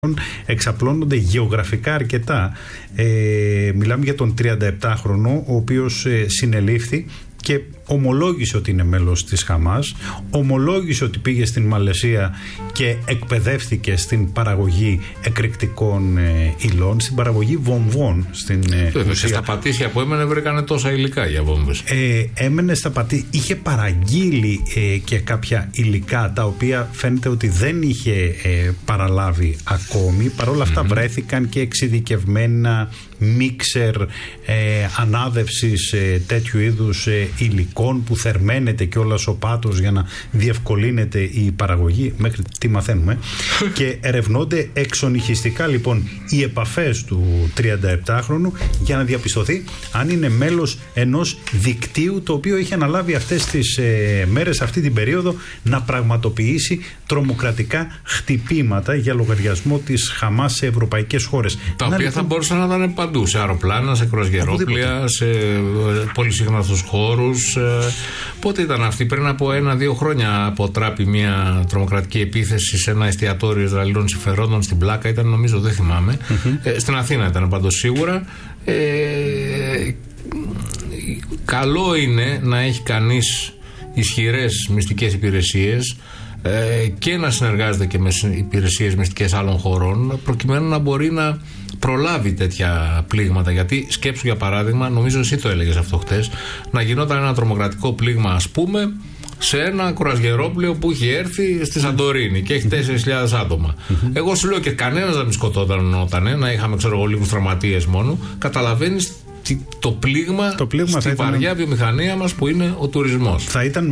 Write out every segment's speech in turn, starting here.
εξαπλώνονται γεωγραφικά αρκετά. Μιλάμε για τον 37χρονο, ο οποίος συνελήφθη και ομολόγησε ότι είναι μέλος της Χαμάς, ομολόγησε ότι πήγε στην Μαλαισία και εκπαιδεύτηκε στην παραγωγή εκρηκτικών υλών, στην παραγωγή βομβών. Και στα Πατήσια που έμενε βρήκανε τόσα υλικά για βόμβες. Έμενε στα Πατήσια, είχε παραγγείλει και κάποια υλικά τα οποία φαίνεται ότι δεν είχε παραλάβει ακόμη. Παρ' όλα αυτά βρέθηκαν και εξειδικευμένα μίξερ ανάδευσης τέτοιου είδους υλικών που θερμαίνεται κιόλας ο πάτος για να διευκολύνεται η παραγωγή, μέχρι τι μαθαίνουμε. Και ερευνώνται εξονυχιστικά λοιπόν οι επαφές του 37χρονου για να διαπιστωθεί αν είναι μέλος ενός δικτύου το οποίο είχε αναλάβει αυτές τις μέρες, αυτή την περίοδο, να πραγματοποιήσει τρομοκρατικά χτυπήματα για λογαριασμό της Χαμάς σε ευρωπαϊκές χώρες. Τα οποία θα μπορούσαν να ήταν παντού, σε αεροπλάνα, σε κρουαζιερόπλια, σε πολυσύχναστους χώρους. Πότε ήταν αυτή? Πριν από 1-2 χρόνια αποτράπη μια τρομοκρατική επίθεση σε ένα εστιατόριο Ισραηλινών συμφερόντων στην Πλάκα, ήταν νομίζω, δεν θυμάμαι. Στην Αθήνα ήταν πάντως σίγουρα. Καλό είναι να έχει κανείς ισχυρές μυστικές υπηρεσίες και να συνεργάζεται και με υπηρεσίες μυστικές άλλων χωρών, προκειμένου να μπορεί να προλάβει τέτοια πλήγματα. Γιατί σκέψου, για παράδειγμα, νομίζω εσύ το έλεγες αυτό χτες, να γινόταν ένα τρομοκρατικό πλήγμα, ας πούμε, σε ένα κρουαζιερόπλαιο που έχει έρθει στη Σαντορίνη και έχει 4.000 άτομα. Εγώ σου λέω και κανένας δεν μη σκοτώταν να είχαμε, ξέρω εγώ, λίγους τραυματίες μόνο. Καταλαβαίνεις το πλήγμα στη βαριά βιομηχανία μας που είναι ο τουρισμός. Θα ήταν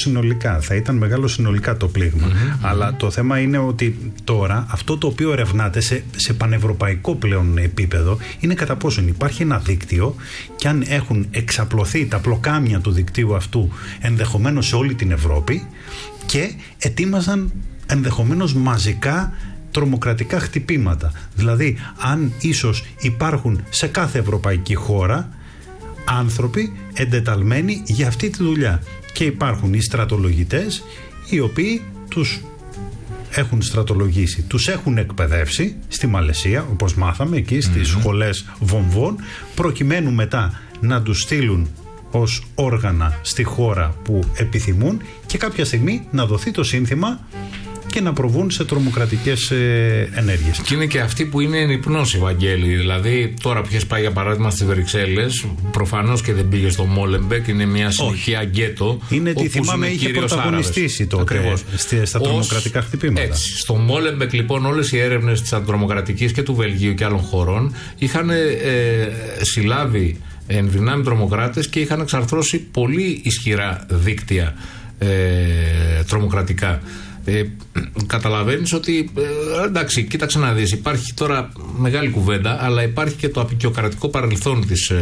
μεγάλο συνολικά το πλήγμα. Αλλά το θέμα είναι ότι τώρα αυτό το οποίο ερευνάται σε πανευρωπαϊκό πλέον επίπεδο είναι κατά πόσον υπάρχει ένα δίκτυο και αν έχουν εξαπλωθεί τα πλοκάμια του δικτύου αυτού ενδεχομένως σε όλη την Ευρώπη και ετοίμαζαν ενδεχομένως μαζικά τρομοκρατικά χτυπήματα. Δηλαδή, αν ίσως υπάρχουν σε κάθε ευρωπαϊκή χώρα άνθρωποι εντεταλμένοι για αυτή τη δουλειά. Και υπάρχουν οι στρατολογητές οι οποίοι τους έχουν στρατολογήσει, τους έχουν εκπαιδεύσει στη Μαλαισία, όπως μάθαμε εκεί στις σχολές βομβών, προκειμένου μετά να τους στείλουν ως όργανα στη χώρα που επιθυμούν και κάποια στιγμή να δοθεί το σύνθημα και να προβούν σε τρομοκρατικές ενέργειες. Και είναι και αυτοί που είναι εν υπνώση, Βαγγέλη. Δηλαδή, τώρα που έχεις πάει για παράδειγμα στις Βρυξέλλες, προφανώς και δεν πήγε στο Μόλεμπεκ, είναι μια συνοικία γκέτο. Είναι τι θυμάμαι, είχε πρωταγωνιστήσει τότε στα τρομοκρατικά χτυπήματα. Έτσι. Στο Μόλεμπεκ, λοιπόν, όλες οι έρευνες της αντιτρομοκρατικής και του Βελγίου και άλλων χωρών είχαν συλλάβει ενδυνάμει τρομοκράτες και είχαν εξαρθρώσει πολύ ισχυρά δίκτυα τρομοκρατικά. Καταλαβαίνεις ότι εντάξει, κοίταξε να δεις, υπάρχει τώρα μεγάλη κουβέντα, αλλά υπάρχει και το απεικιοκρατικό παρελθόν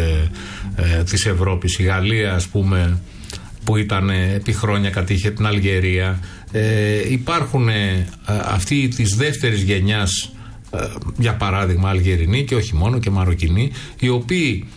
της Ευρώπης. Η Γαλλία, ας πούμε, που ήταν επί χρόνια κατήχε την Αλγερία. Υπάρχουν αυτοί της δεύτερης γενιάς, για παράδειγμα Αλγερινοί και όχι μόνο, και Μαροκινοί, οι οποίοι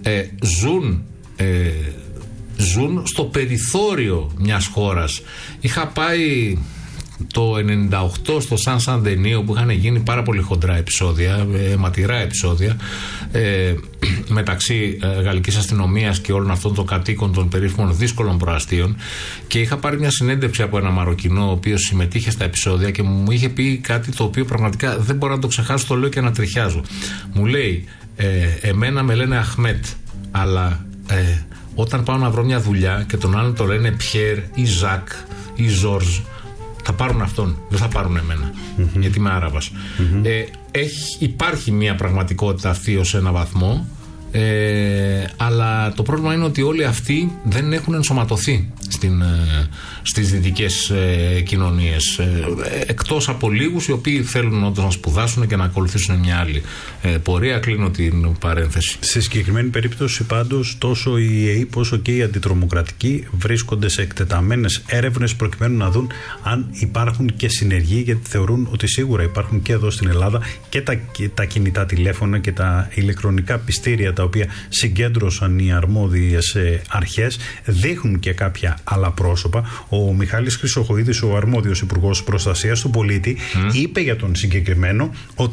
ζουν στο περιθώριο μιας χώρας. Είχα πάει το 98 στο Σαν Σαντενίο, που είχαν γίνει πάρα πολύ χοντρά επεισόδια, αιματηρά επεισόδια, μεταξύ γαλλικής αστυνομίας και όλων αυτών των κατοίκων των περίφημων δύσκολων προαστίων, και είχα πάρει μια συνέντευξη από ένα Μαροκινό ο οποίος συμμετείχε στα επεισόδια και μου είχε πει κάτι το οποίο πραγματικά δεν μπορώ να το ξεχάσω, το λέω και να τριχιάζω. Μου λέει, εμένα με λένε Αχμέτ, αλλά όταν πάω να βρω μια δουλειά και τον άλλον το λένε Πιέρ ή Ζακ ή Ζόρζ, θα πάρουν αυτόν, δεν θα πάρουν εμένα, γιατί είμαι Άραβας. Υπάρχει μια πραγματικότητα αυτή ως ένα βαθμό, αλλά το πρόβλημα είναι ότι όλοι αυτοί δεν έχουν ενσωματωθεί στις δυτικές κοινωνίες, εκτός από λίγους οι οποίοι θέλουν όντως να σπουδάσουν και να ακολουθήσουν μια άλλη πορεία. Κλείνω την παρένθεση. Σε συγκεκριμένη περίπτωση πάντως, τόσο η ΕΕΠ όσο και η αντιτρομοκρατική βρίσκονται σε εκτεταμένες έρευνες προκειμένου να δουν αν υπάρχουν και συνεργοί, γιατί θεωρούν ότι σίγουρα υπάρχουν και εδώ στην Ελλάδα και τα κινητά τηλέφωνα και τα ηλεκτρονικά πιστήρια τα οποία συγκέντρωσαν οι αρμόδιες αρχές, δείχνουν και κάποια άλλα πρόσωπα. Ο Μιχάλης Χρυσοχοΐδης, ο αρμόδιος Υπουργός Προστασίας του Πολίτη, είπε για τον συγκεκριμένο ότι